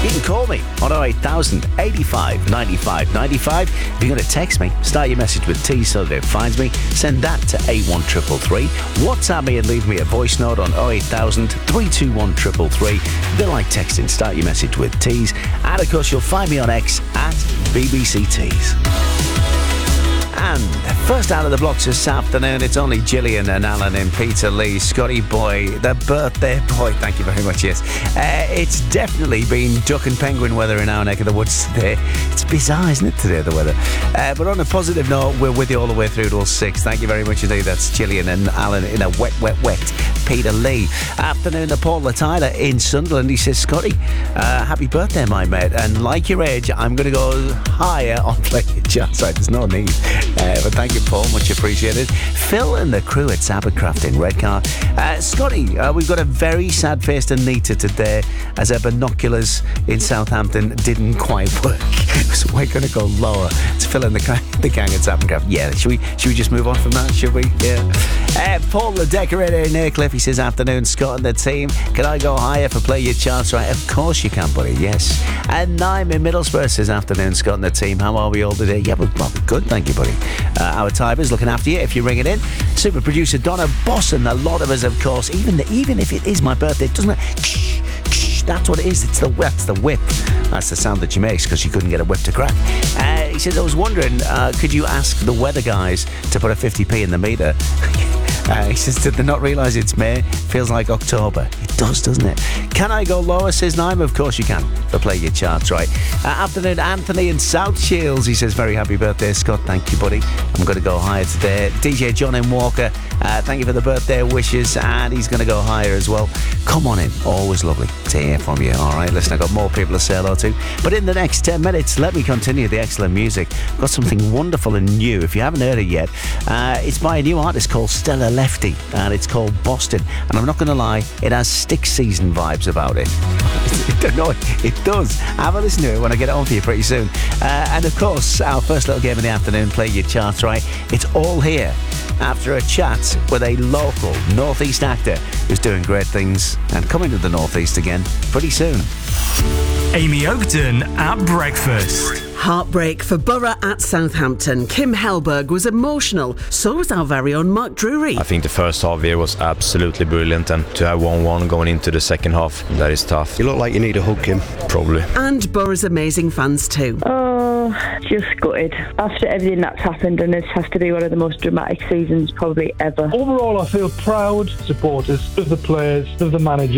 You can call me on 08000 85 95 95. If you're going to text me, start your message with T so that it finds me. Send that to 81333. WhatsApp me and leave me a voice note on 08000 321 333. If you like texting, start your message with T's. And of course, you'll find me on X at BBC Tees. And first out of the blocks this afternoon, it's only Gillian and Alan and Peter Lee. Scotty boy, the birthday boy, thank you very much, yes. It's definitely been duck and penguin weather in our neck of the woods today. It's bizarre, isn't it, today, the weather? But on a positive note, we're with you all the way through till 6. Thank you very much indeed. That's Gillian and Alan in a wet Peter Lee. Afternoon to Paul Lattyler in Sunderland. He says, Scotty, happy birthday, my mate. And like your age, I'm going to go higher on playing your charts. Right, there's no need. But thank you, Paul. Much appreciated. Phil and the crew at Sabercraft in Redcar. Scotty, we've got a very sad-faced Anita today as her binoculars in Southampton didn't quite work. So we're going to go lower. It's Phil and the gang at Sabercraft. Yeah, should we just move on from that, should we? Yeah. Paul the decorator in Aycliffe, he says, afternoon, Scott and the team. Can I go higher for Play Your Charts Right? Of course you can, buddy, yes. And Naim in Middlesbrough says, afternoon, Scott and the team. How are we all today? Yeah, we're good, thank you, buddy. Our Tybers looking after you if you ring it in. Super producer Donna Boss and a lot of us, of course. Even if it is my birthday, doesn't it? That's what it is. That's the whip. That's the sound that she makes because she couldn't get a whip to crack. He says, I was wondering, could you ask the weather guys to put a 50p in the meter? He says, did they not realise it's May? Feels like October. It does, doesn't it? Can I go lower, says Naim? Of course you can. For Play Your Charts Right. Afternoon, Anthony in South Shields. He says, very happy birthday, Scott. Thank you, buddy. I'm going to go higher today. DJ John in Walker, thank you for the birthday wishes. And he's going to go higher as well. Come on in. Always lovely to hear from you. All right, listen, I've got more people to say hello to. But in the next 10 minutes, let me continue the excellent music. I've got something wonderful and new. If you haven't heard it yet, it's by a new artist called Stella Lefty, and it's called Boston. And I'm not going to lie, it has Stick Season vibes about it. No, it does. Have a listen to it when I get it on for you pretty soon. And of course, our first little game of the afternoon, Play Your Charts Right. It's all here after a chat with a local Northeast actor who's doing great things and coming to the Northeast again pretty soon. Amy Oakton at breakfast. Heartbreak for Borough at Southampton. Kim Hellberg was emotional. So was our very own Mark Drury. I think the first half here was absolutely brilliant, and to have 1-1 going into the second half, that is tough. You look like you need a hug, Kim. Probably. And Borough's amazing fans too. Oh, just gutted. After everything that's happened, and this has to be one of the most dramatic seasons probably ever. Overall, I feel proud supporters of the players, of the manager.